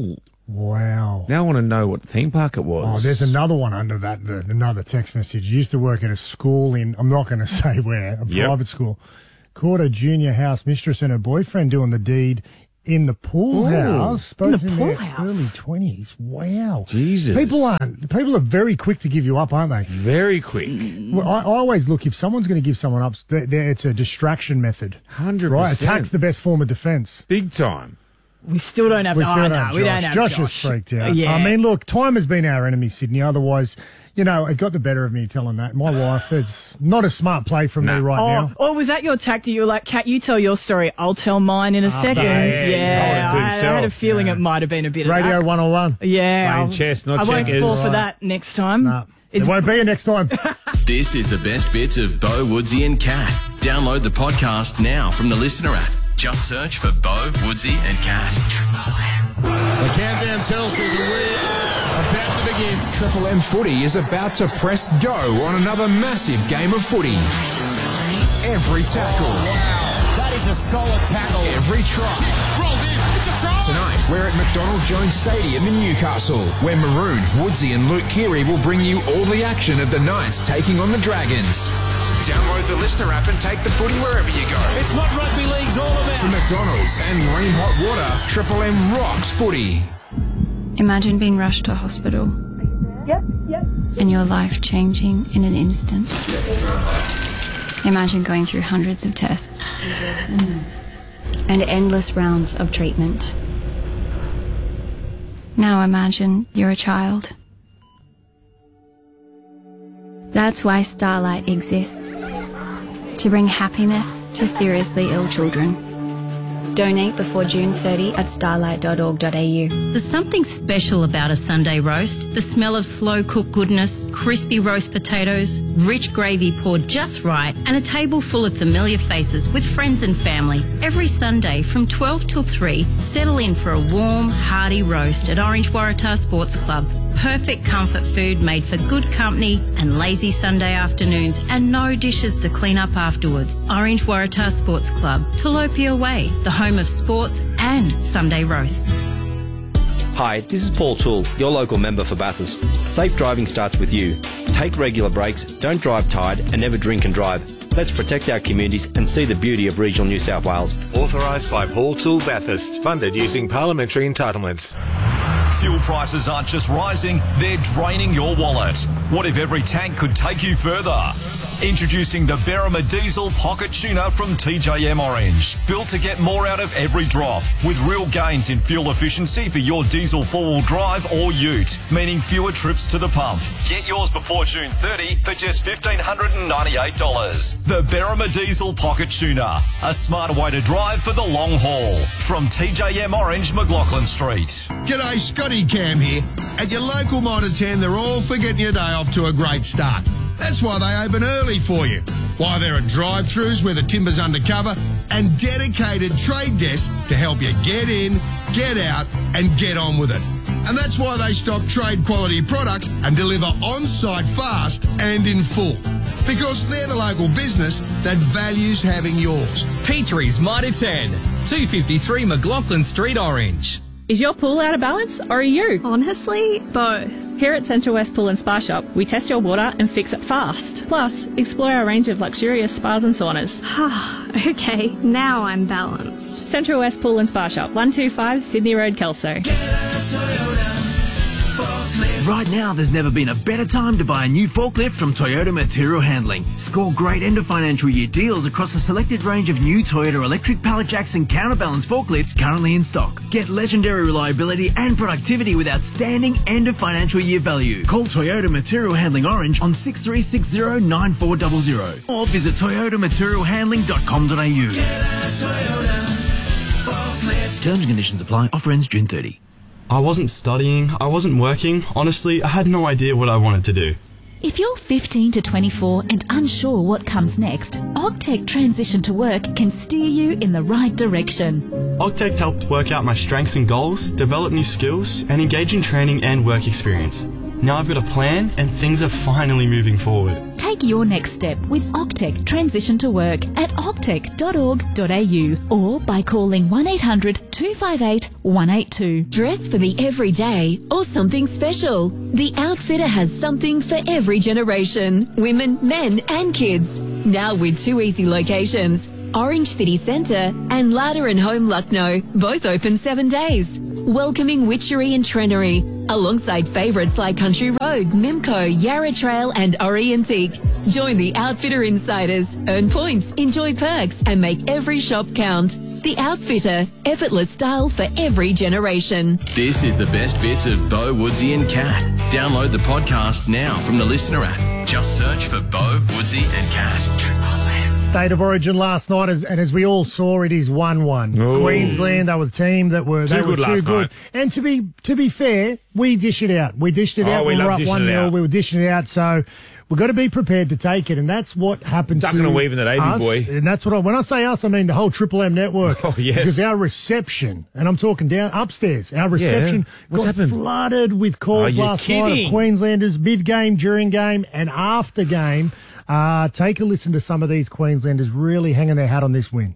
Speaker 1: Wow.
Speaker 2: Now I want to know what theme park it was.
Speaker 1: Oh, there's another one under that, the, another text message. Used to work at a school in, I'm not going to say where, a
Speaker 2: Yep.
Speaker 1: private school. Caught a junior house mistress and her boyfriend doing the deed in the pool
Speaker 2: Ooh.
Speaker 1: house.
Speaker 3: In the
Speaker 1: both
Speaker 3: pool
Speaker 1: their
Speaker 3: house?
Speaker 1: early twenties. Wow.
Speaker 2: Jesus.
Speaker 1: People aren't, people are very quick to give you up, aren't they?
Speaker 2: Very quick.
Speaker 1: Well, I, I always look, if someone's going to give someone up, they they're, it's a distraction method.
Speaker 2: one hundred percent.
Speaker 1: Right? Attack's the best form of defense.
Speaker 2: Big time.
Speaker 3: We still don't have.
Speaker 1: We
Speaker 3: oh,
Speaker 1: still
Speaker 3: no,
Speaker 1: don't have
Speaker 3: we
Speaker 1: Josh.
Speaker 3: don't have
Speaker 1: Josh
Speaker 3: Josh.
Speaker 1: is freaked out.
Speaker 3: Yeah.
Speaker 1: I mean, look, time has been our enemy, Sydney. Otherwise, you know, it got the better of me telling that. My wife, it's not a smart play from
Speaker 2: Nah.
Speaker 1: me right
Speaker 3: Oh,
Speaker 1: now.
Speaker 3: or was that your tactic? You were like, Kat, you tell your story. I'll tell mine in a second.
Speaker 2: yeah, he's
Speaker 3: Yeah,
Speaker 2: holding it to
Speaker 3: I, I had a
Speaker 2: himself.
Speaker 3: feeling it might have been a bit of
Speaker 1: Radio
Speaker 3: that.
Speaker 1: one oh one.
Speaker 3: Yeah.
Speaker 2: Playing
Speaker 3: I'll-
Speaker 2: chess, not
Speaker 3: I won't
Speaker 2: checkers.
Speaker 3: fall for
Speaker 1: Right.
Speaker 3: that next time.
Speaker 1: Nah,
Speaker 3: Is-
Speaker 1: it won't be here next time.
Speaker 5: This is the best bits of Bo, Woodsy and Cat. Download the podcast now from the Listener app. Just search for Bo, Woodsy and Cat.
Speaker 7: The countdown tells me that we are about to begin.
Speaker 9: Triple M Footy is about to press go on another massive game of footy. Every tackle.
Speaker 7: That is a solid tackle.
Speaker 9: Every try.
Speaker 7: Rolled in. It's a try.
Speaker 9: Tonight, we're at McDonald Jones Stadium in Newcastle, where Maroon, Woodsy and Luke Keary will bring you all the action of the Knights taking on the Dragons. Download the Listener app and take the footy wherever you go.
Speaker 7: It's what rugby league's all about.
Speaker 9: For McDonald's and Marine Hot Water, Triple M rocks footy.
Speaker 10: Imagine being rushed to hospital.
Speaker 3: Yep, yep.
Speaker 10: And your life changing in an instant. Imagine going through hundreds of tests and endless rounds of treatment. Now imagine you're a child. That's why Starlight exists. To bring happiness to seriously ill children. Donate before June thirtieth at starlight dot org dot a u.
Speaker 11: There's something special about a Sunday roast. The smell of slow-cooked goodness, crispy roast potatoes, rich gravy poured just right, and a table full of familiar faces with friends and family. Every Sunday from twelve till three, settle in for a warm, hearty roast at Orange Waratah Sports Club. Perfect comfort food made for good company and lazy Sunday afternoons, and no dishes to clean up afterwards. Orange Waratah Sports Club, Tilapia Way, the home of sports and Sunday roast.
Speaker 12: Hi, this is Paul Toole, your local member for Bathurst. Safe driving starts with you. Take regular breaks, don't drive tired, and never drink and drive. Let's protect our communities and see the beauty of regional New South Wales.
Speaker 13: Authorised by Paul Toole Bathurst. Funded using parliamentary entitlements.
Speaker 14: Fuel prices aren't just rising, they're draining your wallet. What if every tank could take you further? Introducing the Berrima Diesel Pocket Tuner from T J M Orange. Built to get more out of every drop, with real gains in fuel efficiency for your diesel four-wheel drive or ute, meaning fewer trips to the pump. Get yours before June thirtieth for just one thousand five hundred ninety-eight dollars. The Berrima Diesel Pocket Tuner, a smarter way to drive for the long haul. From T J M Orange, McLaughlin Street.
Speaker 15: G'day, Scotty Cam here. At your local Mitre ten, they're all for getting your day off to a great start. That's why they open early for you. Why there are drive-thrus where the timber's undercover and dedicated trade desks to help you get in, get out and get on with it. And that's why they stock trade quality products and deliver on-site fast and in full. Because they're the local business that values having yours.
Speaker 16: Petrie's Mitre ten, two fifty-three McLaughlin Street, Orange.
Speaker 17: Is your pool out of balance or are you?
Speaker 18: Honestly, both.
Speaker 17: Here at Central West Pool and Spa Shop, we test your water and fix it fast. Plus, explore our range of luxurious spas and saunas.
Speaker 18: Okay, now I'm balanced.
Speaker 17: Central West Pool and Spa Shop, one two five Sydney Road, Kelso.
Speaker 19: Right now, there's never been a better time to buy a new forklift from Toyota Material Handling. Score great end of financial year deals across a selected range of new Toyota electric pallet jacks and counterbalance forklifts currently in stock. Get legendary reliability and productivity with outstanding end of financial year value. Call Toyota Material Handling Orange on six three six zero nine four zero zero or visit toyota material handling dot com dot a u. Terms and conditions apply. Offer ends June thirtieth.
Speaker 20: I wasn't studying, I wasn't working. Honestly, I had no idea what I wanted to do.
Speaker 21: If you're fifteen to twenty-four and unsure what comes next, Ogtech Transition to Work can steer you in the right direction.
Speaker 20: Ogtech helped work out my strengths and goals, develop new skills, and engage in training and work experience. Now I've got a plan and things are finally moving forward.
Speaker 21: Take your next step with Octec Transition to Work at octec dot org dot a u or by calling one eight hundred two five eight one eight two.
Speaker 4: Dress for the everyday or something special. The Outfitter has something for every generation, women, men and kids. Now with two easy locations, Orange City Centre and Larder and Home Lucknow, both open seven days. Welcoming Witchery and Trenery, alongside favourites like Country Road, Mimco, Yarra Trail and Ori Antique. Join the Outfitter Insiders, earn points, enjoy perks and make every shop count. The Outfitter, effortless style for every generation.
Speaker 5: This is the best bits of Bo, Woodsy and Cat. Download the podcast now from the Listener app. Just search for Bo, Woodsy and Cat.
Speaker 1: State of Origin last night, as, and as we all saw, it is one one.
Speaker 2: Ooh.
Speaker 1: Queensland, they were the team that were,
Speaker 2: Too
Speaker 1: they were
Speaker 2: good
Speaker 1: too
Speaker 2: last
Speaker 1: good.
Speaker 2: night.
Speaker 1: And to be to be fair, we dish it out. We dished it
Speaker 2: Oh,
Speaker 1: out.
Speaker 2: we
Speaker 1: We, were
Speaker 2: love
Speaker 1: up
Speaker 2: dishing
Speaker 1: one
Speaker 2: it
Speaker 1: nil.
Speaker 2: out.
Speaker 1: We were dishing it out. So we've got to be prepared to take it, and that's what happened
Speaker 2: Ducking
Speaker 1: to
Speaker 2: and weaving that A V
Speaker 1: us.
Speaker 2: boy.
Speaker 1: And that's what I, when I say us, I mean the whole Triple M network.
Speaker 2: Oh, yes.
Speaker 1: Because our reception, and I'm talking down upstairs, our reception
Speaker 2: What's
Speaker 1: got
Speaker 2: happened?
Speaker 1: flooded with calls
Speaker 2: Are you
Speaker 1: last night
Speaker 2: kidding?
Speaker 1: of Queenslanders mid-game, during game, and after game. Uh, take a listen to some of these Queenslanders really hanging their hat on this win.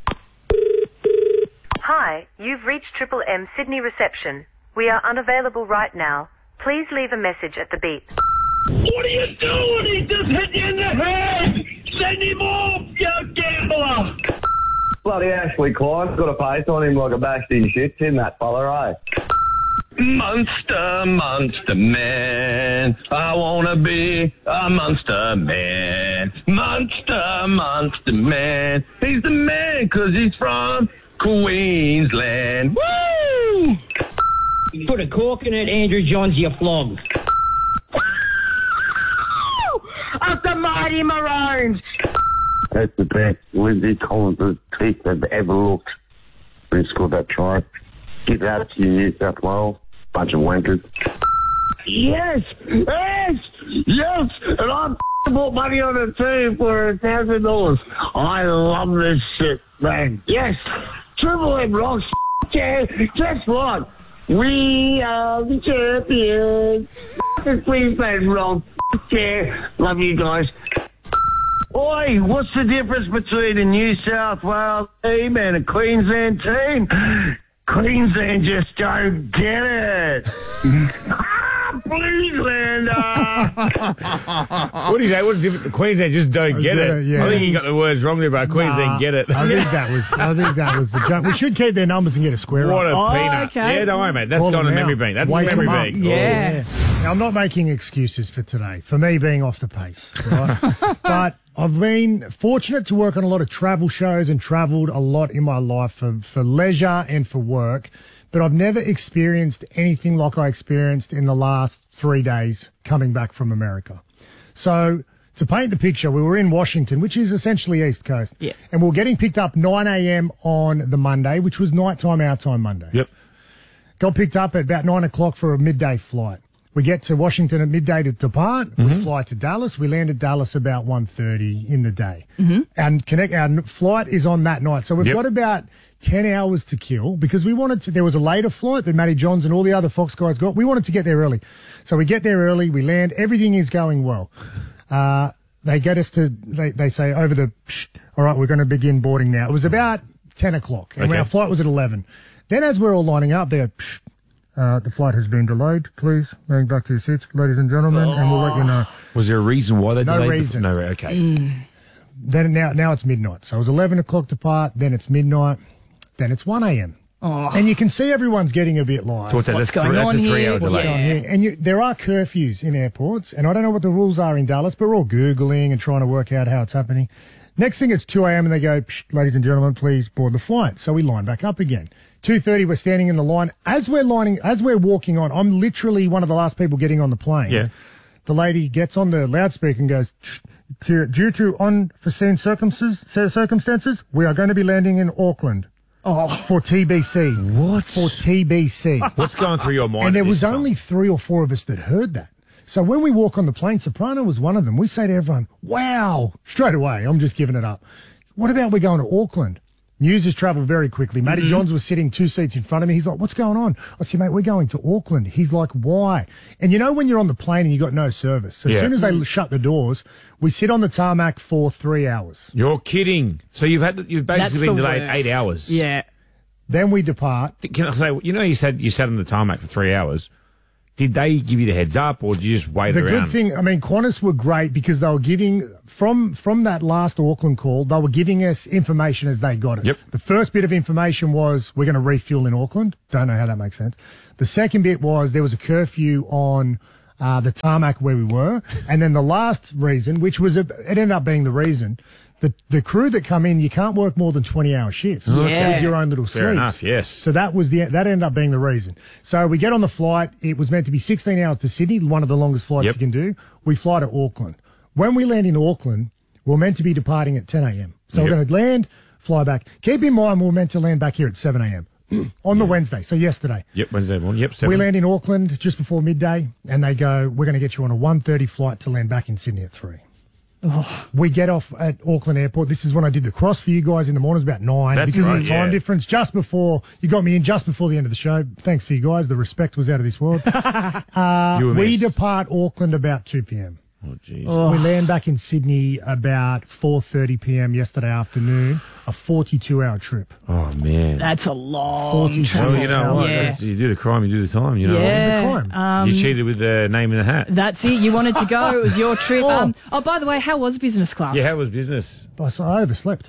Speaker 22: Hi, you've reached Triple M Sydney reception. We are unavailable right now. Please leave a message at the beep.
Speaker 6: What are you doing? He just hit you in the head! Send him off, you gambler!
Speaker 23: Bloody Ashley Klein's got a face on him like a bashed his shits in that fella, eh?
Speaker 24: Monster, monster man. I wanna be a monster man. Monster, monster man. He's the man 'cause he's from Queensland. Woo!
Speaker 25: Put a cork in it, Andrew Johns, you flog.
Speaker 6: Up the mighty Maroons!
Speaker 23: That's the best Lindsay Collins' teeth I've ever looked. He scored that try. Get out to New South Wales. Bunch of wankers.
Speaker 6: Yes! Yes! Yes! And I bought money on the team for a thousand dollars. I love this shit, man. Yes! Triple M rocks. Yeah, guess what? We are the champions. The Queensland rock. Yeah, love you guys. Oi, what's the difference between a New South Wales team and a Queensland team? Queensland just don't get it. ah, Queenslander.
Speaker 2: What do you say? What is different? Queensland just don't get
Speaker 1: Yeah,
Speaker 2: it.
Speaker 1: yeah.
Speaker 2: I think you got the words wrong there, but Queensland
Speaker 1: Nah,
Speaker 2: get it.
Speaker 1: I think that was. I think that was the joke. We should keep their numbers and get a square
Speaker 2: What
Speaker 1: up.
Speaker 2: a peanut. Yeah, don't worry, mate. That's
Speaker 1: Call
Speaker 2: gone
Speaker 1: them
Speaker 2: to memory
Speaker 1: out.
Speaker 2: bank. That's
Speaker 1: Wake
Speaker 2: memory
Speaker 1: them up.
Speaker 2: bank.
Speaker 1: Yeah. Now, I'm not making excuses for today, for me being off the pace, right? But I've been fortunate to work on a lot of travel shows and travelled a lot in my life for, for leisure and for work. But I've never experienced anything like I experienced in the last three days coming back from America. So to paint the picture, we were in Washington, which is essentially East Coast.
Speaker 3: Yeah.
Speaker 1: And we were getting picked up nine a.m. on the Monday, which was nighttime, our time Monday.
Speaker 2: Yep.
Speaker 1: Got picked up at about nine o'clock for a midday flight. We get to Washington at midday to depart.
Speaker 2: Mm-hmm.
Speaker 1: We fly to Dallas. We land at Dallas about one thirty in the day.
Speaker 3: Mm-hmm.
Speaker 1: And connect, our flight is on that night. So we've
Speaker 2: Yep.
Speaker 1: got about ten hours to kill because we wanted to, there was a later flight that Matty Johns and all the other Fox guys got. We wanted to get there early. So we get there early, we land, everything is going well. Uh, they get us to, they, they say over the, psh, all right, we're going to begin boarding now. It was about ten o'clock and
Speaker 2: Okay.
Speaker 1: our flight was at eleven. Then as we're all lining up, they go, psh, uh, the flight has been delayed. Please, going back to your seats, ladies and gentlemen, and we'll let you know.
Speaker 2: Was there a reason why they
Speaker 1: No
Speaker 2: delayed the-
Speaker 1: reason.
Speaker 2: No, okay.
Speaker 1: Mm. Then now, now it's midnight. So it was eleven o'clock to part. Then it's midnight. Then it's one a.m.
Speaker 3: Oh.
Speaker 1: And you can see everyone's getting a bit like,
Speaker 2: So what's that?
Speaker 3: What's
Speaker 2: That's
Speaker 3: going
Speaker 2: three,
Speaker 3: on
Speaker 2: that's a three
Speaker 3: here?
Speaker 2: hour
Speaker 1: what's
Speaker 2: delay.
Speaker 1: going here? And you, there are curfews in airports, and I don't know what the rules are in Dallas, but we're all Googling and trying to work out how it's happening. Next thing, it's two a.m. and they go, Psh, ladies and gentlemen, please board the flight. So we line back up again. two thirty, we're standing in the line. As we're lining, as we're walking on, I'm literally one of the last people getting on the plane.
Speaker 2: Yeah.
Speaker 1: The lady gets on the loudspeaker and goes, "Due due to unforeseen circumstances, circumstances, we are going to be landing in Auckland
Speaker 3: Oh.
Speaker 1: for T B C."
Speaker 2: What?
Speaker 1: For T B C.
Speaker 2: What's going through your mind?
Speaker 1: And there
Speaker 2: at
Speaker 1: was
Speaker 2: this time?
Speaker 1: only three or four of us that heard that. So when we walk on the plane, Soprano was one of them. We say to everyone, wow, straight away, I'm just giving it up. What about we're going to Auckland? News has travelled very quickly. Matty
Speaker 3: Mhm.
Speaker 1: Johns was sitting two seats in front of me. He's like, what's going on? I said, mate, we're going to Auckland. He's like, why? And you know when you're on the plane and you got no service. So
Speaker 2: Yeah.
Speaker 1: as soon as they shut the doors, we sit on the tarmac for three hours.
Speaker 2: You're kidding. So you've had you've
Speaker 1: That's
Speaker 2: basically been
Speaker 1: the
Speaker 2: delayed
Speaker 1: worst.
Speaker 2: eight hours.
Speaker 3: Yeah.
Speaker 1: Then we depart.
Speaker 2: Can I say, you know, you said you sat on the tarmac for three hours. Did they give you the heads up, or did you just wait
Speaker 1: The
Speaker 2: around?
Speaker 1: good thing, I mean, Qantas were great because they were giving, from from that last Auckland call, they were giving us information as they got it.
Speaker 2: Yep.
Speaker 1: The first bit of information was we're going to refuel in Auckland. Don't know how that makes sense. The second bit was there was a curfew on uh, the tarmac where we were. And then the last reason, which was, a, it ended up being the reason, the, the crew that come in, you can't work more than twenty hour shifts
Speaker 2: Okay.
Speaker 1: with your own little
Speaker 2: Fair
Speaker 1: sleeps.
Speaker 2: enough, yes.
Speaker 1: So that was the that ended up being the reason. So we get on the flight. It was meant to be sixteen hours to Sydney, one of the longest flights
Speaker 2: Yep.
Speaker 1: you can do. We fly to Auckland. When we land in Auckland, we're meant to be departing at ten a.m. So we're
Speaker 2: Yep.
Speaker 1: going to land, fly back. Keep in mind, we're meant to land back here at seven a.m. on the Wednesday, so yesterday.
Speaker 2: Yep, Wednesday morning. Yep, seven.
Speaker 1: We land in Auckland just before midday, and they go, we're going to get you on a one thirty flight to land back in Sydney at three.
Speaker 3: Oh.
Speaker 1: We get off at Auckland Airport. This is when I did the cross for you guys in the morning. It was about nine.
Speaker 2: That's
Speaker 1: because of
Speaker 2: right,
Speaker 1: the time
Speaker 2: yeah.
Speaker 1: difference, just before, you got me in just before the end of the show. Thanks for you guys. The respect was out of this world. uh,
Speaker 2: You were
Speaker 1: we
Speaker 2: missed.
Speaker 1: depart Auckland about two p.m.
Speaker 2: Oh, jeez.
Speaker 1: We land back in Sydney about four thirty p.m. yesterday afternoon, a forty-two hour trip.
Speaker 2: Oh, man.
Speaker 3: That's a long
Speaker 1: forty-two
Speaker 3: travel.
Speaker 2: Well, you know what?
Speaker 3: Yeah.
Speaker 2: That's- You do the crime, you do the time. You know
Speaker 3: Yeah.
Speaker 2: what?
Speaker 3: Crime? Um,
Speaker 2: you cheated with the name in the hat.
Speaker 3: That's it. You wanted to go. It was your trip. Um, oh, by the way, how was business class?
Speaker 2: Yeah, how was business?
Speaker 1: I overslept.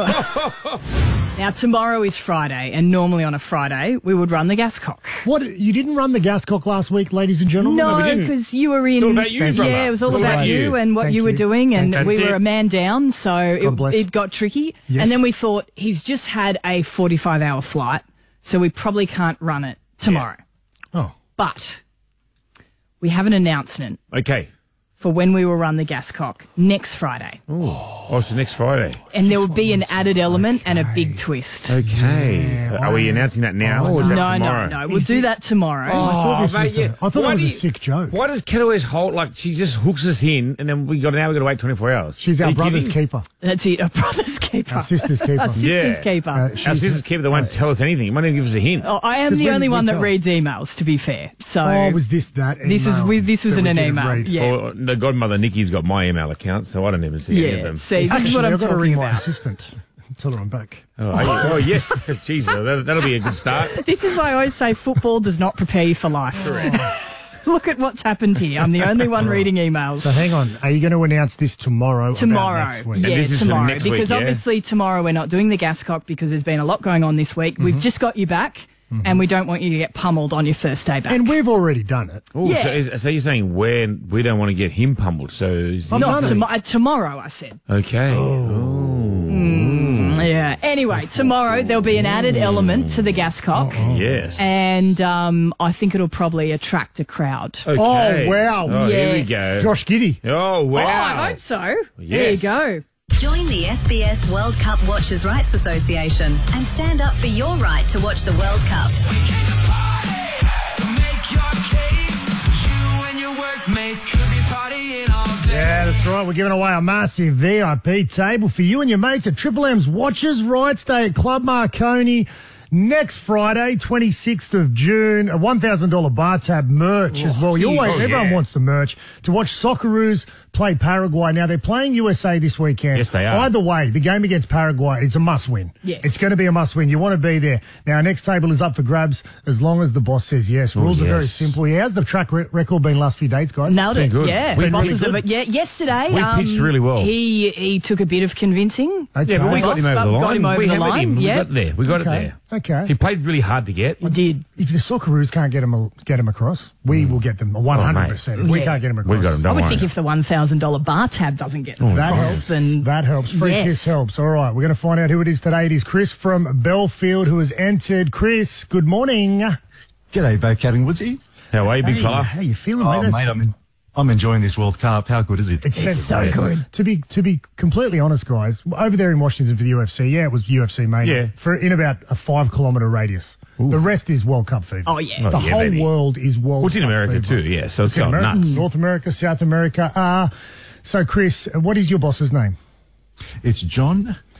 Speaker 3: Now, tomorrow is Friday, and normally on a Friday, we would run the Gascock.
Speaker 1: What? You didn't run the Gascock last week, ladies and gentlemen?
Speaker 3: No, because you were in.
Speaker 2: It's all about you, brother.
Speaker 3: Yeah, it was all
Speaker 2: It's all
Speaker 3: about,
Speaker 2: about
Speaker 3: you,
Speaker 2: you.
Speaker 3: and what
Speaker 1: Thank
Speaker 3: you were
Speaker 1: you.
Speaker 3: doing, and
Speaker 1: Thank
Speaker 3: we
Speaker 2: you.
Speaker 3: were a man down, so it,
Speaker 1: bless.
Speaker 3: it got tricky.
Speaker 1: Yes.
Speaker 3: And then we thought he's just had a forty-five hour flight, so we probably can't run it tomorrow.
Speaker 1: Oh.
Speaker 3: But we have an announcement
Speaker 2: Okay.
Speaker 3: for when we will run the Gascock next Friday.
Speaker 2: Oh, so next Friday.
Speaker 3: And there will be an added element and a big twist.
Speaker 2: Okay. Are we announcing that now, or is that
Speaker 3: no,
Speaker 2: tomorrow?
Speaker 3: no, no. We'll do that tomorrow.
Speaker 1: I thought, this
Speaker 2: mate,
Speaker 1: was a-
Speaker 2: yeah.
Speaker 1: I thought
Speaker 2: Why
Speaker 1: that was
Speaker 2: do
Speaker 1: a
Speaker 2: you-
Speaker 1: sick joke.
Speaker 2: Why does Kat always hold, like, she just hooks us in, and then we got now we got to wait twenty-four hours?
Speaker 1: She's
Speaker 2: Are
Speaker 1: our
Speaker 2: you
Speaker 1: brother's
Speaker 2: kidding?
Speaker 1: keeper.
Speaker 3: That's it. A brother's keeper.
Speaker 1: Our sister's keeper.
Speaker 3: Our sister's
Speaker 2: Yeah.
Speaker 3: keeper.
Speaker 1: Uh,
Speaker 2: Our
Speaker 1: she's-
Speaker 2: sister's keeper that won't tell us anything. He might even give us a hint.
Speaker 3: Oh, I am
Speaker 1: 'Cause
Speaker 3: the
Speaker 1: we-
Speaker 3: only
Speaker 1: we
Speaker 3: one that
Speaker 1: tell.
Speaker 3: reads emails, to be fair. So
Speaker 1: Oh, was this that?
Speaker 3: this was
Speaker 1: email
Speaker 3: with this was
Speaker 1: that
Speaker 3: in
Speaker 1: we
Speaker 3: an
Speaker 1: didn't
Speaker 3: email.
Speaker 1: read?
Speaker 3: Yeah.
Speaker 2: Or the godmother Nikki's got my email account, so I don't even see any of
Speaker 3: Yeah.
Speaker 2: them.
Speaker 3: See, this
Speaker 1: Actually,
Speaker 3: is what I'm
Speaker 1: I've got to
Speaker 3: talking
Speaker 1: ring my
Speaker 3: about.
Speaker 1: assistant. Tell her I'm back.
Speaker 2: Oh, are you? Oh, yes. Jeez, that, that'll be a good start.
Speaker 3: This is why I always say football does not prepare you for life. Look at what's happened here. I'm the only one reading emails.
Speaker 1: So hang on. Are you going to announce this tomorrow? about
Speaker 3: Tomorrow,
Speaker 1: next week?
Speaker 3: yeah,
Speaker 2: this is for
Speaker 3: tomorrow.
Speaker 2: next week,
Speaker 3: because
Speaker 2: yeah?
Speaker 3: obviously tomorrow we're not doing the Gascock because there's been a lot going on this week.
Speaker 1: Mm-hmm.
Speaker 3: We've just got you back, and we don't want you to get pummeled on your first day back.
Speaker 1: And we've already done it.
Speaker 2: Oh,
Speaker 3: Yeah.
Speaker 2: so, is, so you're saying we're, we don't want to get him pummeled, so... Is he,
Speaker 3: not
Speaker 1: done it.
Speaker 3: tomo- uh, tomorrow, I said.
Speaker 2: okay.
Speaker 3: Yeah. Anyway, tomorrow there'll be an added element to the Gascock.
Speaker 2: Yes.
Speaker 3: And um, I think it'll probably attract a crowd.
Speaker 2: Okay.
Speaker 1: Oh, wow.
Speaker 2: Oh, here we
Speaker 3: Yes.
Speaker 2: go.
Speaker 1: Josh Giddy.
Speaker 2: Oh, wow.
Speaker 3: Oh, I hope so. There you
Speaker 2: Yes.
Speaker 3: go.
Speaker 7: Join the S B S World Cup Watchers' Rights Association and stand up for your right to watch the World Cup.
Speaker 1: Yeah, that's right. We're giving away a massive V I P table for you and your mates at Triple M's Watchers Rights Day at Club Marconi. Next Friday, twenty-sixth of June, a one thousand dollars bar tab merch as well. You always,
Speaker 2: Oh,
Speaker 1: everyone
Speaker 2: yeah.
Speaker 1: wants the merch to watch Socceroos play Paraguay. Now, they're playing U S A this weekend.
Speaker 2: Yes, they are.
Speaker 1: Either way, the game against Paraguay, it's a must-win.
Speaker 3: Yes.
Speaker 1: It's going to be a must-win. You want to be there. Now, our next table is up for grabs as long as the boss says yes. Rules are very
Speaker 2: yes.
Speaker 1: simple. How's the track re- record been last few days, guys?
Speaker 3: Nailed it.
Speaker 2: good.
Speaker 3: Yeah.
Speaker 2: We've
Speaker 3: Bosses
Speaker 1: really
Speaker 3: of it. Yeah. Yesterday,
Speaker 2: We
Speaker 3: um,
Speaker 2: pitched really well.
Speaker 3: He he took a bit of convincing.
Speaker 1: Okay.
Speaker 2: Yeah, but we got him over the line.
Speaker 3: Got him over
Speaker 2: we
Speaker 3: the
Speaker 2: hammered
Speaker 3: line.
Speaker 2: him. We
Speaker 3: Yeah.
Speaker 2: got there. We got
Speaker 1: Okay.
Speaker 2: it there.
Speaker 1: Okay.
Speaker 2: He played really hard to get.
Speaker 3: He did.
Speaker 1: If the Socceroos can't get him get him across, we will get them one hundred percent. If we
Speaker 3: Yeah.
Speaker 1: can't get him across,
Speaker 2: We got him.
Speaker 3: I
Speaker 2: Don't
Speaker 3: would
Speaker 2: worry.
Speaker 3: think if the one thousand dollars bar tab doesn't get
Speaker 2: Oh,
Speaker 1: That
Speaker 3: across,
Speaker 1: helps.
Speaker 3: then
Speaker 1: That helps. Free
Speaker 3: Yes.
Speaker 1: kiss helps. All right, we're going to find out who it is today. It is Chris from Belfield who has entered. Chris, good morning.
Speaker 8: G'day, Bo Cabin Woodsy.
Speaker 2: How are you, big
Speaker 1: Hey,
Speaker 2: fella?
Speaker 1: how you feeling,
Speaker 8: Oh,
Speaker 1: mate?
Speaker 8: mate, I'm, in, I'm enjoying this World Cup. How good is it?
Speaker 1: It's,
Speaker 3: It's so good.
Speaker 1: To be to be completely honest, guys, over there in Washington for the U F C, yeah, it was U F C mania.
Speaker 2: Yeah.
Speaker 1: For in about a five kilometre radius. The rest is World Cup fever.
Speaker 3: Oh, yeah.
Speaker 1: The
Speaker 2: Oh, yeah,
Speaker 1: whole
Speaker 2: baby.
Speaker 1: world is World
Speaker 2: Well, it's
Speaker 1: Cup
Speaker 2: in America
Speaker 1: fever.
Speaker 2: too, yeah, so it's
Speaker 1: in
Speaker 2: going
Speaker 1: America,
Speaker 2: nuts.
Speaker 1: North America, South America. Uh, so, Chris, what is your boss's name?
Speaker 8: It's John.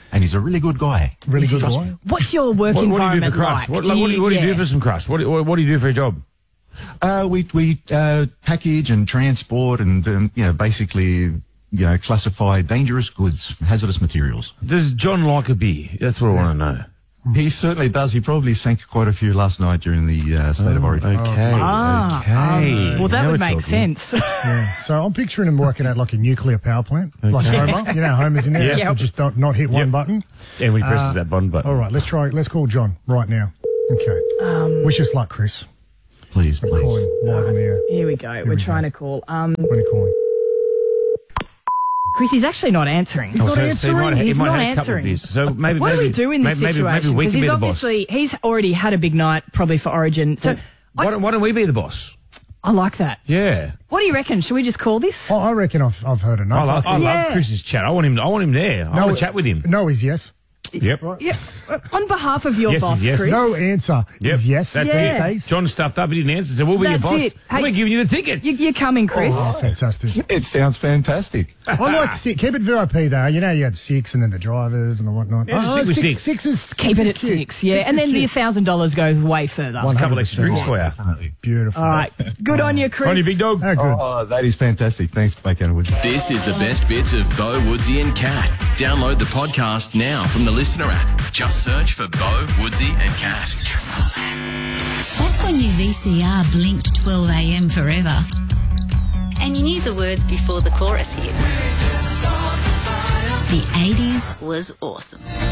Speaker 8: and he's a really good guy.
Speaker 1: Really good
Speaker 8: Trust
Speaker 1: guy.
Speaker 8: me.
Speaker 3: What's your work
Speaker 2: What, what do you do
Speaker 3: environment
Speaker 2: for crust?
Speaker 3: like?
Speaker 2: What, like, what, do you, what do you
Speaker 3: yeah.
Speaker 2: do for some crust? What, what, what do you do for a job?
Speaker 8: Uh, we we uh, package and transport and um, you know basically you know classify dangerous goods, hazardous materials.
Speaker 2: Does John like a beer? That's what I want to know.
Speaker 8: He certainly does. He probably sank quite a few last night during the uh, State
Speaker 2: Oh,
Speaker 8: of Origin.
Speaker 2: Okay,
Speaker 3: Ah,
Speaker 2: okay.
Speaker 3: um, well, that
Speaker 2: Now
Speaker 3: would
Speaker 2: we're
Speaker 3: make
Speaker 2: talking.
Speaker 3: sense.
Speaker 1: Yeah. So I'm picturing him working at like a nuclear power plant, like
Speaker 2: Okay.
Speaker 1: Homer. You know, Homer's in there.
Speaker 2: Yeah.
Speaker 1: He has to
Speaker 3: Yep.
Speaker 1: just don't, not hit one
Speaker 2: Yep.
Speaker 1: button.
Speaker 2: And when he presses
Speaker 1: Uh,
Speaker 2: that button button.
Speaker 1: All right, let's try. Let's call John right now. Okay.
Speaker 3: Um,
Speaker 1: Wish us luck, Chris.
Speaker 8: Please,
Speaker 1: Call
Speaker 8: please.
Speaker 1: him live in the air.
Speaker 3: Here we go. We're
Speaker 1: we
Speaker 3: trying
Speaker 1: go.
Speaker 3: to call. Um,
Speaker 1: When you call him.
Speaker 3: Chris, he's actually not answering.
Speaker 1: He's not
Speaker 2: so, so he
Speaker 1: answering.
Speaker 2: might, he
Speaker 3: He's
Speaker 2: might
Speaker 3: not
Speaker 2: have a couple of
Speaker 3: answering.
Speaker 2: beers. So maybe,
Speaker 3: What
Speaker 2: maybe,
Speaker 3: do we do in this
Speaker 2: maybe,
Speaker 3: situation?
Speaker 2: Maybe we
Speaker 3: Because
Speaker 2: can be
Speaker 3: he's
Speaker 2: the boss.
Speaker 3: obviously he's already had a big night, probably for Origin. So
Speaker 2: Why don't, why don't we be the boss?
Speaker 3: I like that.
Speaker 2: Yeah.
Speaker 3: What do you reckon? Should we just call this?
Speaker 1: Oh, I reckon I've, I've heard enough.
Speaker 2: I, love, I
Speaker 1: think-
Speaker 2: love
Speaker 3: Yeah.
Speaker 2: Chris's chat. I want him. I want him there. I
Speaker 1: No,
Speaker 2: want to chat with him.
Speaker 1: No is yes.
Speaker 2: Yep.
Speaker 3: Yeah. uh, On behalf of your
Speaker 2: Yes is
Speaker 3: boss,
Speaker 2: yes.
Speaker 3: Chris.
Speaker 1: No answer
Speaker 2: Yep.
Speaker 1: is yes.
Speaker 2: That's
Speaker 3: Yeah.
Speaker 2: it.
Speaker 1: Days.
Speaker 2: John stuffed up. He didn't answer. So we'll be
Speaker 3: That's
Speaker 2: your boss.
Speaker 3: it. Hey,
Speaker 2: We're giving you the tickets.
Speaker 3: You, you're coming, Chris.
Speaker 1: Oh, fantastic.
Speaker 8: It sounds fantastic.
Speaker 1: I like six. Keep it V I P though. You know, you had six and then the drivers and the whatnot.
Speaker 2: Yeah, stick with six.
Speaker 1: Six is
Speaker 3: Keep it at
Speaker 1: is cute.
Speaker 3: six, yeah.
Speaker 1: Six
Speaker 3: and
Speaker 1: is
Speaker 3: then the
Speaker 1: cute.
Speaker 3: thousand dollars goes way further.
Speaker 2: a couple extra drinks for you.
Speaker 8: Definitely.
Speaker 1: Beautiful.
Speaker 3: All right. Good on you, Chris.
Speaker 2: On you, big dog.
Speaker 1: Oh, good.
Speaker 8: Oh, that is fantastic. Thanks, Bacon Woods.
Speaker 5: This is the best bits of Bo, Woodsy and Cat. Download the podcast now from the Listener app. Just search for Bo, Woodsy and Cat.
Speaker 9: Back when your V C R blinked twelve a.m. forever, and you knew the words before the chorus hit, the eighties was awesome.